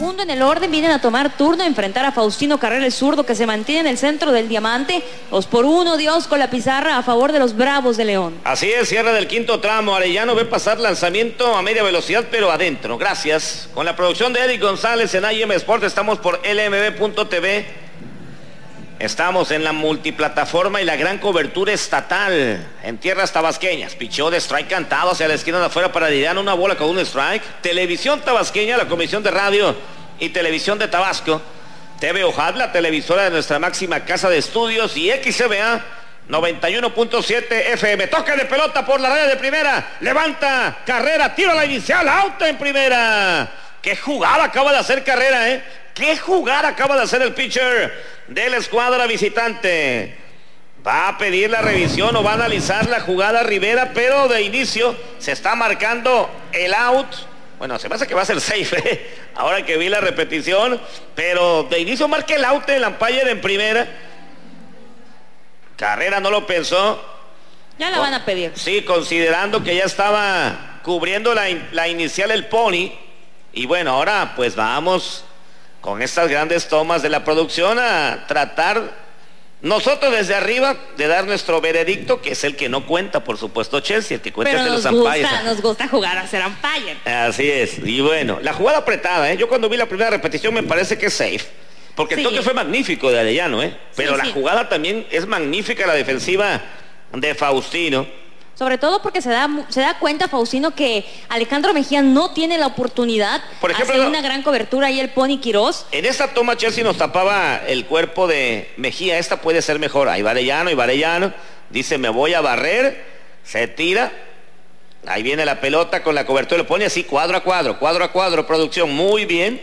segundo en el orden vienen a tomar turno, a enfrentar a Faustino Carrera, el zurdo, que se mantiene en el centro del diamante. 2-1, Dios, con la pizarra a favor de los Bravos de León. Así es, cierre del quinto tramo. Arellano ve pasar lanzamiento a media velocidad, pero adentro. Gracias. Con la producción de Eric González en IM Sport, estamos por LMB.tv. Estamos en la multiplataforma y la gran cobertura estatal en tierras tabasqueñas. Pichó de strike cantado hacia la esquina de afuera para Arellano, una bola con un strike. Televisión tabasqueña, la Comisión de Radio y Televisión de Tabasco. TV Ojad, la televisora de nuestra máxima casa de estudios, y XCBA 91.7 FM. Toque de pelota por la raya de primera. Levanta Carrera, tiro a la inicial, out en primera. Qué jugada acaba de hacer Carrera, ¿eh? Qué jugada acaba de hacer el pitcher de la escuadra visitante. Va a pedir la revisión o va a analizar la jugada Rivera, pero de inicio se está marcando el out. Bueno, se me hace que va a ser safe, ahora que vi la repetición, pero de inicio marca el out el umpire en primera. Carrera no lo pensó. Ya la van a pedir. Sí, considerando que ya estaba cubriendo la inicial el Pony. Y bueno, ahora pues vamos con estas grandes tomas de la producción a tratar nosotros desde arriba de dar nuestro veredicto, que es el que no cuenta, por supuesto, Chelsea, el que cuenta. Pero es de los umpires. nos gusta jugar a ser umpire. Así es. Y bueno, la jugada apretada, yo cuando vi la primera repetición me parece que es safe, porque el toque fue magnífico de Arellano, pero la jugada también es magnífica, la defensiva de Faustino. Sobre todo porque se da cuenta Faustino que Alejandro Mejía no tiene la oportunidad. Por ejemplo, hace una gran cobertura ahí el Pony Quirós. En esta toma Chelsea nos tapaba el cuerpo de Mejía. Esta puede ser mejor. Ahí va Arellano. Dice, me voy a barrer. Se tira. Ahí viene la pelota con la cobertura. Lo pone así cuadro a cuadro, producción. Muy bien.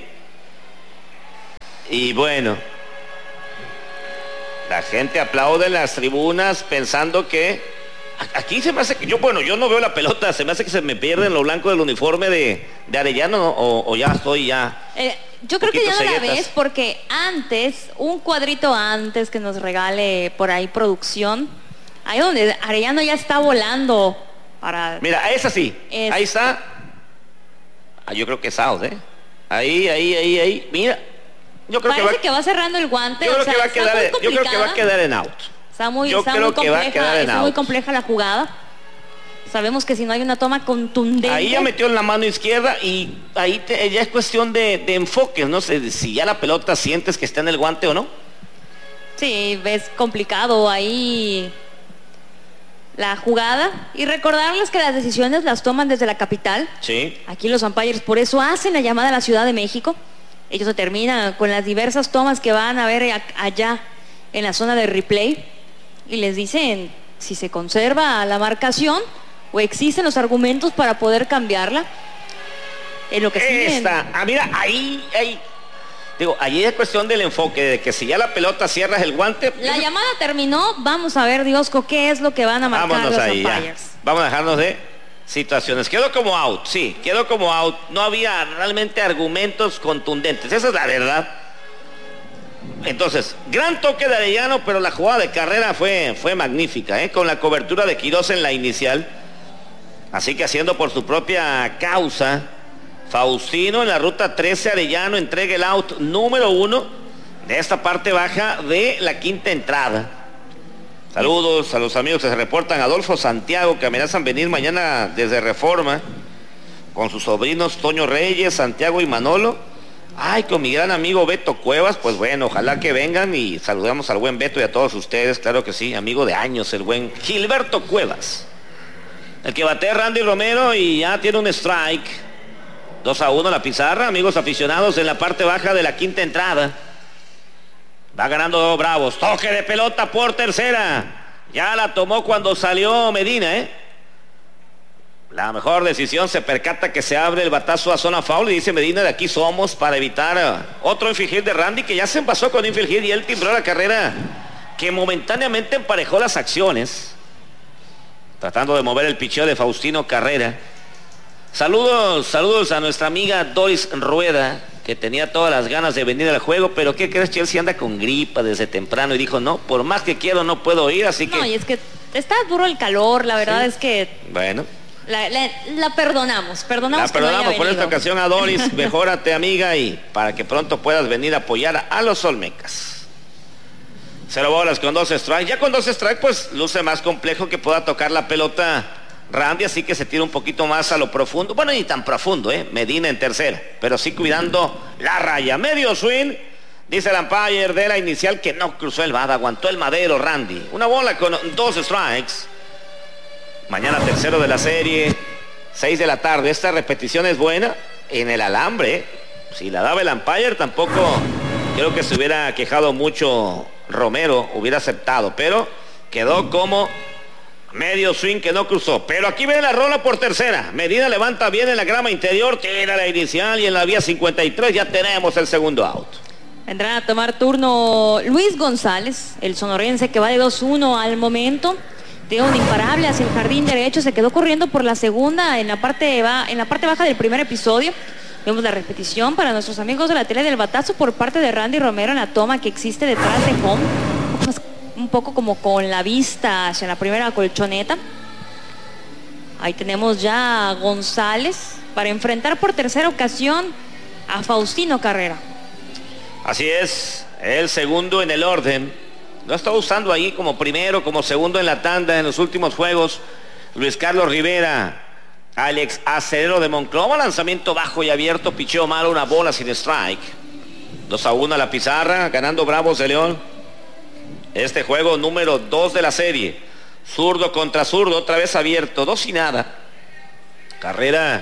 Y bueno, la gente aplaude en las tribunas pensando que aquí se me hace que yo no veo la pelota, se me hace que se me pierde en lo blanco del uniforme de Arellano, ¿no? o ya estoy ya. Yo creo que ya no la ves, porque antes, un cuadrito antes que nos regale por ahí producción, ahí donde Arellano ya está volando para. Mira, esa sí, ahí está. Yo creo que es out, Ahí, mira. Yo creo que va cerrando el guante. Yo creo que va a quedar en out. Está muy compleja la jugada. Sabemos que si no hay una toma contundente. Ahí ya metió en la mano izquierda y ahí ya es cuestión de enfoques, no sé si ya la pelota sientes que está en el guante o no. Sí, ves complicado ahí la jugada. Y recordarles que las decisiones las toman desde la capital. Sí. Aquí los umpires por eso hacen la llamada a la Ciudad de México. Ellos determinan con las diversas tomas que van a ver allá en la zona de replay. Y les dicen si se conserva la marcación o existen los argumentos para poder cambiarla. En lo que mira, ahí digo, ahí es cuestión del enfoque, de que si ya la pelota cierras el guante. La llamada terminó, vamos a ver, Diosco, qué es lo que van a marcar los umpires. Ya. Vamos a dejarnos de situaciones. Quedó como out, sí, quedó como out. No había realmente argumentos contundentes, esa es la verdad. Entonces, gran toque de Arellano, pero la jugada de Carrera fue magnífica, con la cobertura de Quirós en la inicial. Así que haciendo por su propia causa, Faustino en la ruta 13, Arellano entrega el out número 1 de esta parte baja de la quinta entrada. Saludos a los amigos que se reportan. Adolfo Santiago, que amenazan venir mañana desde Reforma con sus sobrinos Toño Reyes, Santiago y Manolo. Ay, con mi gran amigo Beto Cuevas. Pues bueno, ojalá que vengan y saludamos al buen Beto y a todos ustedes. Claro que sí, amigo de años, el buen Gilberto Cuevas, el que batea Randy Romero y ya tiene un strike. 2-1 la pizarra, amigos aficionados, en la parte baja de la quinta entrada. Va ganando Bravos. Toque de pelota por tercera. Ya la tomó cuando salió Medina, La mejor decisión, se percata que se abre el batazo a zona foul y dice Medina, de aquí somos, para evitar otro infield hit de Randy, que ya se envasó con infield hit y él timbró la carrera que momentáneamente emparejó las acciones, tratando de mover el picheo de Faustino Carrera. Saludos a nuestra amiga Doris Rueda, que tenía todas las ganas de venir al juego, pero ¿qué crees? Chelsea anda con gripa desde temprano y dijo, no, por más que quiero no puedo ir, así que... No, y es que está duro el calor, la verdad es que... Bueno, La perdonamos. La que no haya perdonamos por esta venido. ocasión a Doris. Mejórate, amiga, y para que pronto puedas venir a apoyar a los Olmecas. 0 bolas con 2 strikes. Ya con 2 strikes, pues luce más complejo que pueda tocar la pelota Randy, así que se tira un poquito más a lo profundo. Bueno, ni tan profundo, Medina en tercera, pero sí cuidando la raya. Medio swing, dice el umpire de la inicial que no cruzó el bad, aguantó el madero Randy. Una bola con 2 strikes. Mañana tercero de la serie, 6 de la tarde. Esta repetición es buena en el alambre. Si la daba el umpire, tampoco creo que se hubiera quejado mucho Romero, hubiera aceptado, pero quedó como medio swing que no cruzó. Pero aquí viene la rola por tercera. Medina levanta bien en la grama interior, tira la inicial y en la vía 53 ya tenemos el segundo out. Vendrán a tomar turno Luis González, el sonorense que va de 2-1 al momento. Tiene un imparable hacia el jardín derecho, se quedó corriendo por la segunda en la parte baja del primer episodio. Vemos la repetición para nuestros amigos de la tele del batazo por parte de Randy Romero en la toma que existe detrás de home. Un poco como con la vista hacia la primera colchoneta. Ahí tenemos ya a González para enfrentar por tercera ocasión a Faustino Carrera. Así es, el segundo en el orden. Lo está usando ahí como primero, como segundo en la tanda en los últimos juegos. Luis Carlos Rivera, Alex Acerero de Monclova, lanzamiento bajo y abierto, picheo malo, una bola sin strike. 2-1 a la pizarra, ganando Bravos de León. Este juego número 2 de la serie. Zurdo contra zurdo, otra vez abierto, 2 y nada. Carrera,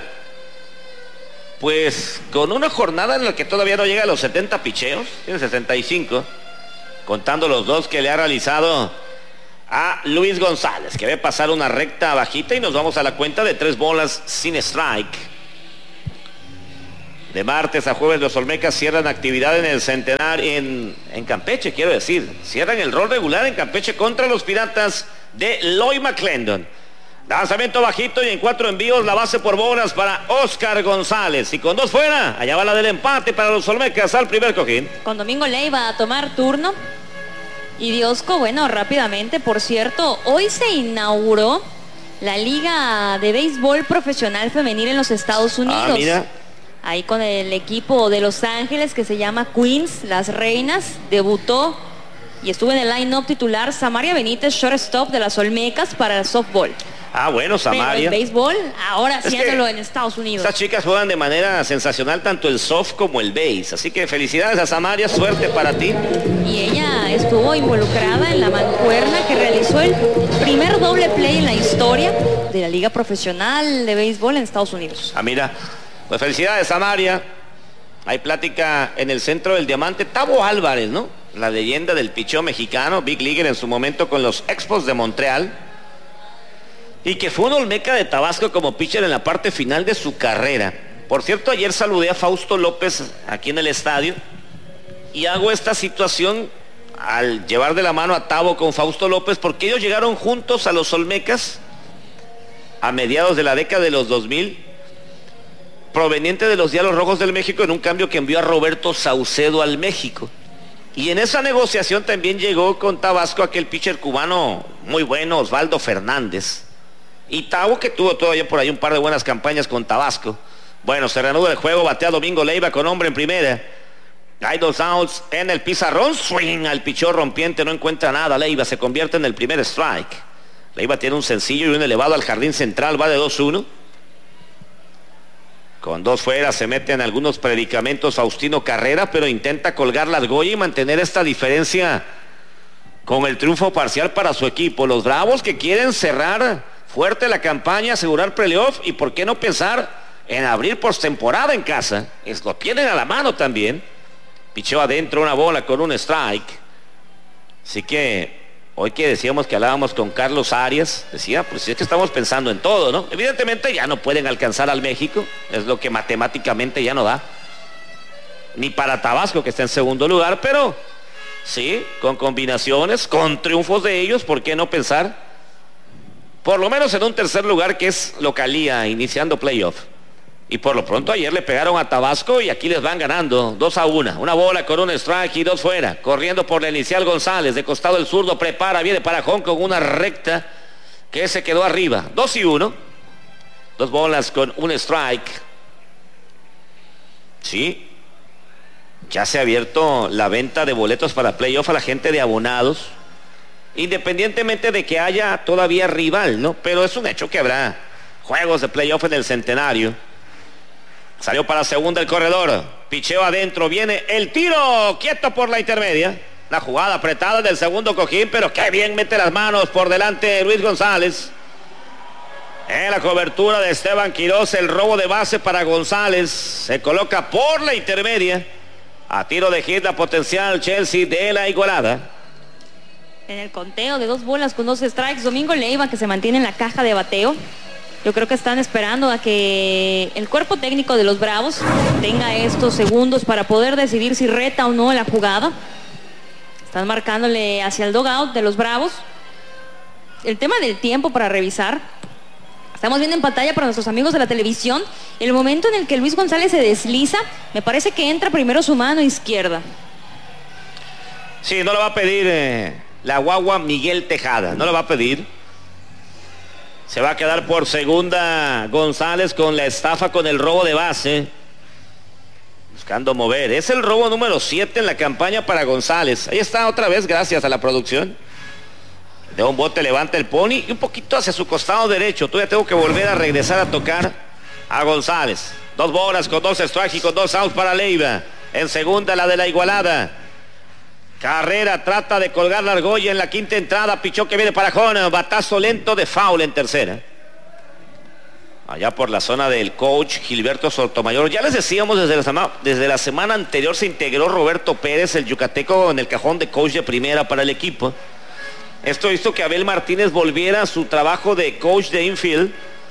pues con una jornada en la que todavía no llega a los 70 picheos, tiene 65. Contando los 2 que le ha realizado a Luis González, que ve pasar una recta bajita y nos vamos a la cuenta de 3 bolas sin strike. De martes a jueves los Olmecas cierran actividad en el Centenario, en Campeche, quiero decir. Cierran el rol regular en Campeche contra los Piratas de Lloyd McClendon. Lanzamiento bajito y en 4 envíos la base por bolas para Oscar González. Y con 2 fuera, allá va la del empate para los Olmecas al primer cojín. Con Domingo Leiva a tomar turno. Y Diosco, bueno, rápidamente, por cierto, hoy se inauguró la Liga de Béisbol Profesional Femenil en los Estados Unidos. Ah, mira. Ahí con el equipo de Los Ángeles que se llama Queens, las Reinas, debutó y estuvo en el line-up titular Samaria Benítez, shortstop de las Olmecas para el softball. Ah, bueno, Samaria. Pero el béisbol, ahora Es haciéndolo que en Estados Unidos. Estas chicas juegan de manera sensacional tanto el soft como el base. Así que felicidades a Samaria, suerte para ti. Y ella estuvo involucrada en la mancuerna que realizó el primer doble play en la historia de la Liga Profesional de Béisbol en Estados Unidos. Ah, mira, pues felicidades Samaria. Hay plática en el centro del diamante. Tavo Álvarez, ¿no? La leyenda del picheo mexicano, Big Leaguer en su momento con los Expos de Montreal. Y que fue un Olmeca de Tabasco como pitcher en la parte final de su carrera. Por cierto, ayer saludé a Fausto López aquí en el estadio. Y hago esta situación al llevar de la mano a Tavo con Fausto López, porque ellos llegaron juntos a los Olmecas a mediados de la década de los 2000, proveniente de los Diablos Rojos del México, en un cambio que envió a Roberto Saucedo al México. Y en esa negociación también llegó con Tabasco aquel pitcher cubano muy bueno, Osvaldo Fernández. Y Tavo, que tuvo todavía por ahí un par de buenas campañas con Tabasco. Bueno, se reanuda el juego, batea Domingo Leiva con hombre en primera. Hay 2 outs en el pizarrón, swing al pichó rompiente, no encuentra nada. Leiva se convierte en el primer strike. Leiva tiene un sencillo y un elevado al jardín central, va de 2-1. Con 2 fuera se mete en algunos predicamentos Faustino Carrera, pero intenta colgar la argolla y mantener esta diferencia con el triunfo parcial para su equipo. Los Bravos que quieren cerrar fuerte la campaña, asegurar playoff y por qué no pensar en abrir postemporada en casa. Lo tienen a la mano también. Pichó adentro una bola con un strike. Así que hoy que decíamos que hablábamos con Carlos Arias, decía, pues es que estamos pensando en todo, ¿no? Evidentemente ya no pueden alcanzar al México, es lo que matemáticamente ya no da. Ni para Tabasco, que está en segundo lugar, pero sí, con combinaciones, con triunfos de ellos, ¿por qué no pensar? Por lo menos en un tercer lugar, que es localía, iniciando playoff. Y por lo pronto ayer le pegaron a Tabasco y aquí les van ganando 2-1. Una bola con un strike y 2 fuera. Corriendo por la inicial González, de costado el zurdo, prepara, viene para home con una recta que se quedó arriba. 2-1. 2 bolas con un strike. Sí, ya se ha abierto la venta de boletos para playoff a la gente de abonados, independientemente de que haya todavía rival, ¿no? Pero es un hecho que habrá juegos de playoff en el Centenario. Salió para segunda el corredor, picheo adentro, viene el tiro, quieto por la intermedia. La jugada apretada del segundo cojín, pero qué bien mete las manos por delante Luis González. En la cobertura de Esteban Quiroz, el robo de base para González. Se coloca por la intermedia. A tiro de hit la potencial Chelsea de la Igualada. En el conteo de 2 bolas con 2 strikes, Domingo Leiva, que se mantiene en la caja de bateo. Yo creo que están esperando a que el cuerpo técnico de los Bravos tenga estos segundos para poder decidir si reta o no la jugada. Están marcándole hacia el dugout de los Bravos. El tema del tiempo para revisar. Estamos viendo en pantalla para nuestros amigos de la televisión el momento en el que Luis González se desliza. Me parece que entra primero su mano izquierda. Sí, no lo va a pedir la guagua Miguel Tejada. No lo va a pedir. Se va a quedar por segunda González con la estafa, con el robo de base. Buscando mover. Es el robo número 7 en la campaña para González. Ahí está otra vez, gracias a la producción. De un bote levanta el pony y un poquito hacia su costado derecho. Todavía tengo que volver a regresar a tocar a González. 2 bolas con 2 strikes y con 2 outs para Leiva. En segunda la de la Igualada. Carrera trata de colgar la argolla en la quinta entrada. Pichó que viene para Jona. Batazo lento de foul en tercera. Allá por la zona del coach Gilberto Sotomayor. Ya les decíamos desde la semana anterior se integró Roberto Pérez, el yucateco, en el cajón de coach de primera para el equipo. Esto hizo que Abel Martínez volviera a su trabajo de coach de infield.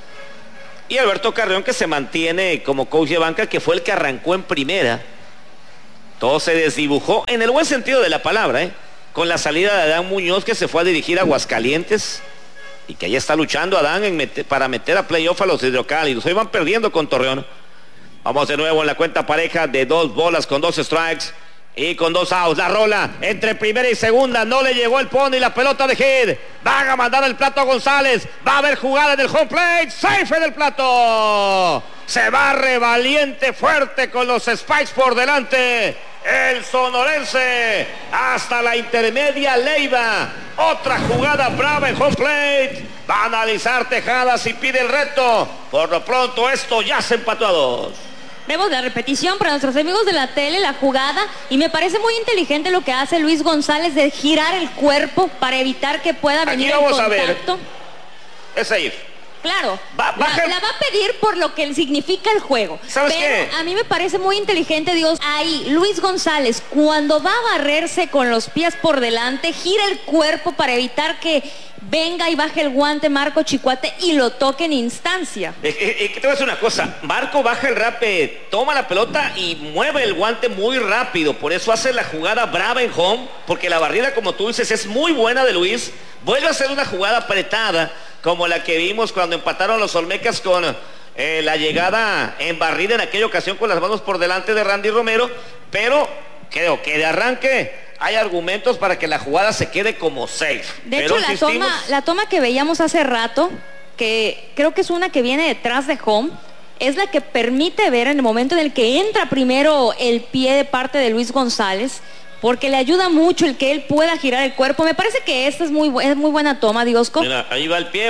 Y Alberto Carreón, que se mantiene como coach de banca, que fue el que arrancó en primera. Todo se desdibujó en el buen sentido de la palabra, con la salida de Adán Muñoz, que se fue a dirigir a Aguascalientes. Y que ahí está luchando Adán para meter a playoff a los hidrocálidos. Hoy van perdiendo con Torreón. Vamos de nuevo en la cuenta pareja de 2 bolas con 2 strikes. Y con 2 outs, la rola entre primera y segunda, no le llegó el pony, la pelota de hit. Van a mandar el plato a González, va a haber jugada en el home plate, safe en el plato. Se barre valiente, fuerte con los spikes por delante. El sonorense hasta la intermedia Leiva. Otra jugada brava en home plate. Va a analizar Tejada si pide el reto. Por lo pronto esto ya se empató a 2. Vemos la repetición para nuestros amigos de la tele, la jugada, y me parece muy inteligente lo que hace Luis González de girar el cuerpo para evitar que pueda venir el contacto. Aquí vamos a ver. Es safe. Claro, la va a pedir por lo que significa el juego. ¿Sabes qué? A mí me parece muy inteligente, Dios. Ahí, Luis González, cuando va a barrerse con los pies por delante, gira el cuerpo para evitar que venga y baje el guante Marco Chicuate y lo toque en instancia. Te voy a decir una cosa. Marco baja el rape, toma la pelota y mueve el guante muy rápido. Por eso hace la jugada brava en home, porque la barrida, como tú dices, es muy buena de Luis. Vuelve a hacer una jugada apretada, como la que vimos cuando empataron los Olmecas con la llegada en barrida en aquella ocasión con las manos por delante de Randy Romero. Pero creo que de arranque hay argumentos para que la jugada se quede como safe. De hecho, la toma que veíamos hace rato, que creo que es una que viene detrás de home, es la que permite ver en el momento en el que entra primero el pie de parte de Luis González, porque le ayuda mucho el que él pueda girar el cuerpo. Me parece que esta es muy buena toma, Diosco. Mira, ahí va el pie.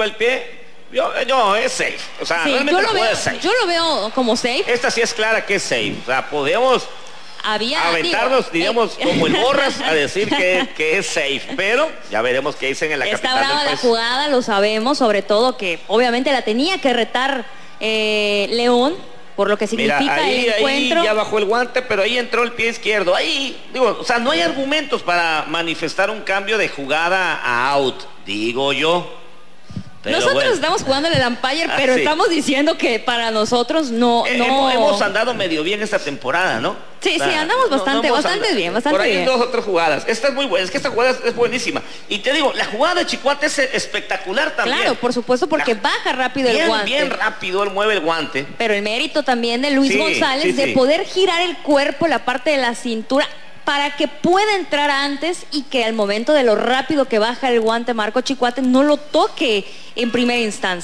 Yo, es safe. O sea, sí, realmente es safe. Yo lo veo como safe. Esta sí es clara que es safe. O sea, podemos aventarnos, diríamos, como en borras a decir que es safe. Pero ya veremos qué dicen en la capital del país. Está brava la jugada, lo sabemos. Sobre todo que obviamente la tenía que retar León, por lo que significa el encuentro. Ahí ya bajó el guante, pero ahí entró el pie izquierdo. Ahí, digo, o sea, no hay argumentos para manifestar un cambio de jugada a out, digo yo. Pero nosotros estamos jugándole el umpire, pero estamos diciendo que para nosotros no. Hemos andado medio bien esta temporada, ¿no? Sí, andamos bastante bien. Por ahí bien. 2 o 3 jugadas. Esta es muy buena, es que esta jugada es buenísima. Y te digo, la jugada de Chicuate es espectacular también. Claro, por supuesto, porque baja rápido el guante. Bien rápido, él mueve el guante. Pero el mérito también de Luis González de poder girar el cuerpo, la parte de la cintura, para que pueda entrar antes y que al momento de lo rápido que baja el guante Marco Chicuate no lo toque en primera instancia.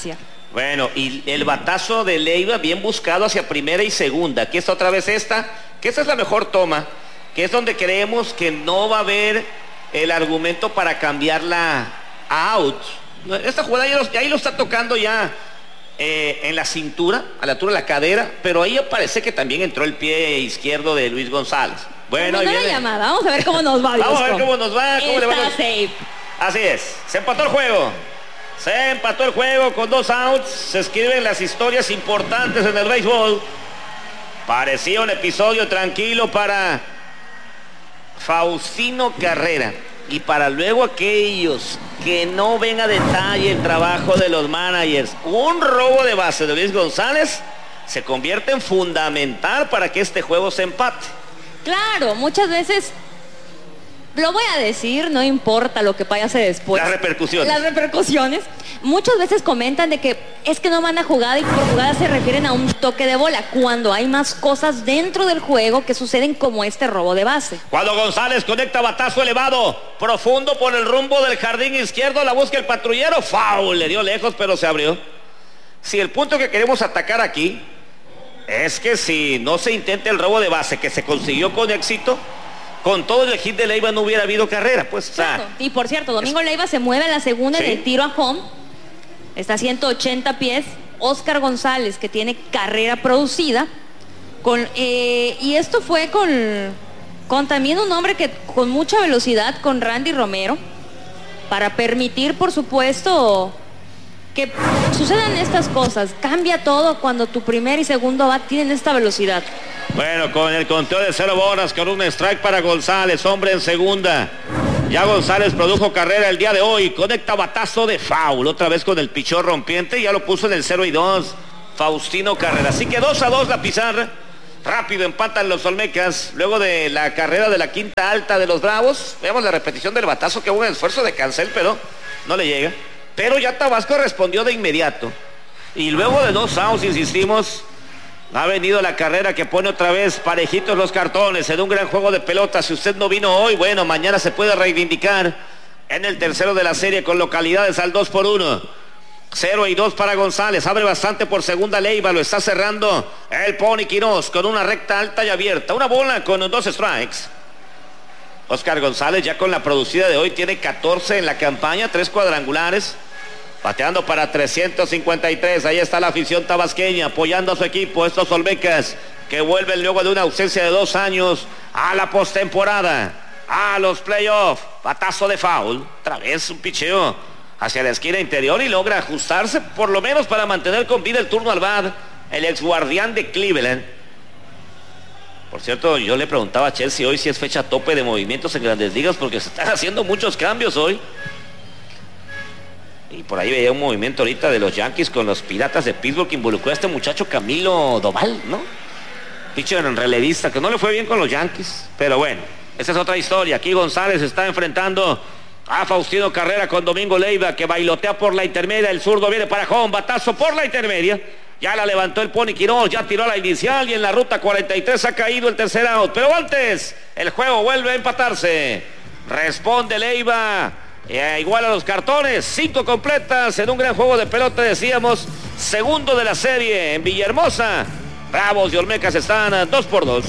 Bueno, y el batazo de Leiva bien buscado hacia primera y segunda. Aquí está otra vez esta, que esa es la mejor toma, que es donde creemos que no va a haber el argumento para cambiarla a out. Esta jugada ahí lo está tocando ya en la cintura, a la altura de la cadera, pero ahí parece que también entró el pie izquierdo de Luis González. Bueno, ahí viene la llamada. Vamos a ver cómo nos va. Vamos a ver cómo nos va. ¿Cómo le va? Safe. Así es, se empató el juego. Se empató el juego con 2 outs. Se escriben las historias importantes en el béisbol. Parecía un episodio tranquilo para Faustino Carrera. Y para luego aquellos que no ven a detalle el trabajo de los managers, un robo de base de Luis González se convierte en fundamental para que este juego se empate. Claro, muchas veces, lo voy a decir, no importa lo que pase después. Las repercusiones. Muchas veces comentan de que es que no manda jugada y por jugada se refieren a un toque de bola, cuando hay más cosas dentro del juego que suceden como este robo de base. Cuando González conecta batazo elevado, profundo por el rumbo del jardín izquierdo, la busca el patrullero, foul, le dio lejos pero se abrió. Si el punto que queremos atacar aquí es que si no se intenta el robo de base que se consiguió con éxito, con todo el hit de Leiva no hubiera habido carrera, pues. Claro. Y por cierto, Domingo Leiva se mueve a la segunda en el tiro a home. Está a 180 pies. Oscar González, que tiene carrera producida. Y esto fue con también un hombre que con mucha velocidad, con Randy Romero, para permitir, por supuesto, que sucedan estas cosas. Cambia todo cuando tu primer y segundo bat tienen esta velocidad. Bueno, con el conteo de 0 bolas, con un strike para González, hombre en segunda. Ya González produjo carrera el día de hoy, conecta batazo de foul, otra vez con el pichón rompiente, ya lo puso en el 0-2, Faustino Carrera. Así que 2-2 la pizarra, rápido empatan los Olmecas, luego de la carrera de la quinta alta de los Bravos. Veamos la repetición del batazo, que hubo un esfuerzo de Cancel, pero no le llega. Pero ya Tabasco respondió de inmediato. Y luego de 2 outs, insistimos, ha venido la carrera que pone otra vez parejitos los cartones en un gran juego de pelota. Si usted no vino hoy, bueno, mañana se puede reivindicar en el tercero de la serie con localidades al 2-1. 0-2 para González, abre bastante por segunda Leiva, lo está cerrando el Pony Quirós con una recta alta y abierta, una bola con 2 strikes. Oscar González ya con la producida de hoy tiene 14 en la campaña, 3 cuadrangulares. Bateando para 353, ahí está la afición tabasqueña apoyando a su equipo, estos Olmecas que vuelven luego de una ausencia de 2 años a la postemporada, a los playoffs. Batazo de foul, otra vez un picheo hacia la esquina interior y logra ajustarse por lo menos para mantener con vida el turno al bat, el ex guardián de Cleveland. Por cierto, yo le preguntaba a Chelsea hoy si es fecha tope de movimientos en Grandes Ligas, porque se están haciendo muchos cambios hoy. Y por ahí veía un movimiento ahorita de los Yankees con los Piratas de Pittsburgh que involucró a este muchacho Camilo Doval, ¿no? Pitcher relevista, que no le fue bien con los Yankees. Pero bueno, esa es otra historia. Aquí González está enfrentando a Faustino Carrera con Domingo Leiva, que bailotea por la intermedia. El zurdo viene para home, batazo por la intermedia. Ya la levantó el Pony Quirós, ya tiró la inicial y en la ruta 43 ha caído el tercer out. Pero antes, el juego vuelve a empatarse. Responde Leiva. Igual a los cartones, 5 completas en un gran juego de pelota, decíamos, segundo de la serie en Villahermosa. Bravos y Olmecas están 2-2.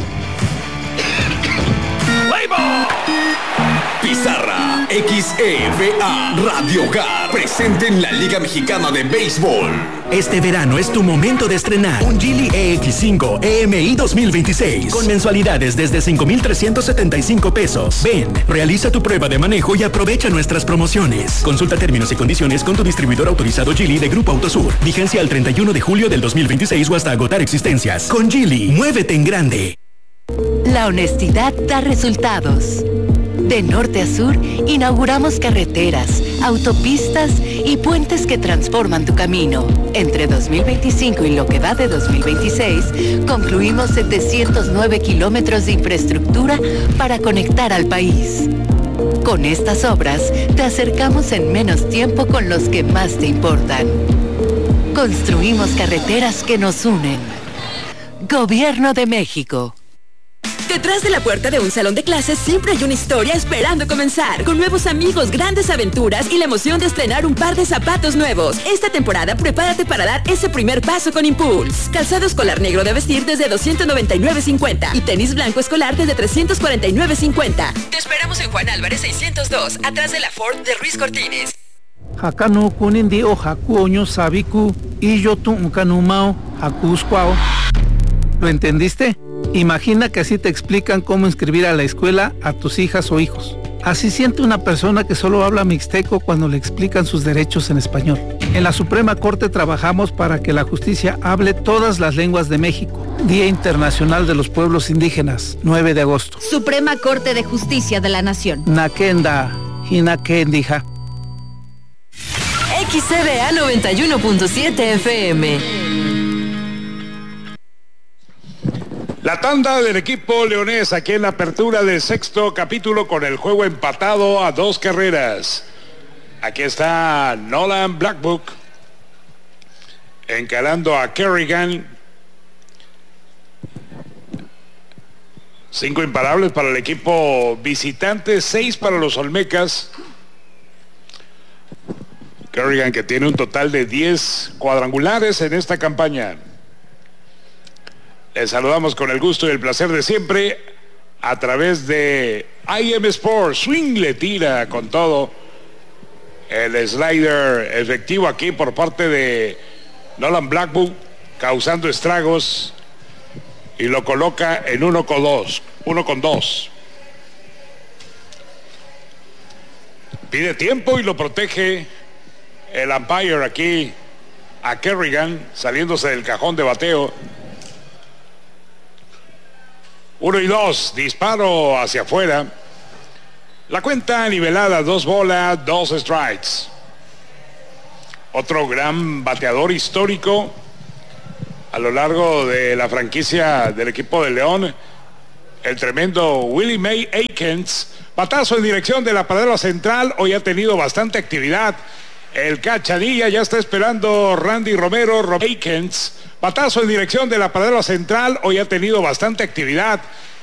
Pizarra XEVA Radio Hogar presente en la Liga Mexicana de Béisbol. Este verano es tu momento de estrenar un Geely EX5 EMI 2026 con mensualidades desde 5,375 pesos. Ven, realiza tu prueba de manejo y aprovecha nuestras promociones. Consulta términos y condiciones con tu distribuidor autorizado Geely de Grupo Autosur. Vigencia al 31 de julio del 2026 o hasta agotar existencias. Con Geely, muévete en grande. La honestidad da resultados. De norte a sur, inauguramos carreteras, autopistas y puentes que transforman tu camino. Entre 2025 y lo que va de 2026, concluimos 709 kilómetros de infraestructura para conectar al país. Con estas obras, te acercamos en menos tiempo con los que más te importan. Construimos carreteras que nos unen. Gobierno de México. Detrás de la puerta de un salón de clases siempre hay una historia esperando comenzar, con nuevos amigos, grandes aventuras y la emoción de estrenar un par de zapatos nuevos. Esta temporada prepárate para dar ese primer paso con Impulse. Calzado escolar negro de vestir desde $299.50 y tenis blanco escolar desde $349.50. Te esperamos en Juan Álvarez 602, atrás de la Ford de Ruiz Cortines. Hakano kunindi o hakuoño sabiku y yo tu unkanumao hakuskwao. ¿Lo entendiste? Imagina que así te explican cómo inscribir a la escuela a tus hijas o hijos. Así siente una persona que solo habla mixteco cuando le explican sus derechos en español. En la Suprema Corte trabajamos para que la justicia hable todas las lenguas de México. Día Internacional de los Pueblos Indígenas, 9 de agosto. Suprema Corte de Justicia de la Nación. Nakenda, Hinakendija. XCBA 91.7 FM. La tanda del equipo leonés aquí en la apertura del sexto capítulo con el juego empatado a 2 carreras. Aquí está Nolan Blackbook encarando a Kerrigan. 5 imparables para el equipo visitante, 6 para los Olmecas. Kerrigan, que tiene un total de 10 cuadrangulares en esta campaña. Les saludamos con el gusto y el placer de siempre a través de IM Sports. Swing le tira con todo. El slider efectivo aquí por parte de Nolan Blackbook, causando estragos, y lo coloca en 1-2. Pide tiempo y lo protege el umpire aquí a Kerrigan, saliéndose del cajón de bateo. 1-2, disparo hacia afuera. La cuenta nivelada, 2 bolas, 2 strikes. Otro gran bateador histórico a lo largo de la franquicia del equipo de León, el tremendo Willie May Aikens. Batazo en dirección de la paradera central, hoy ha tenido bastante actividad. El cachanilla ya está esperando Randy Romero. Aikens, batazo en dirección de la paradera central, hoy ha tenido bastante actividad.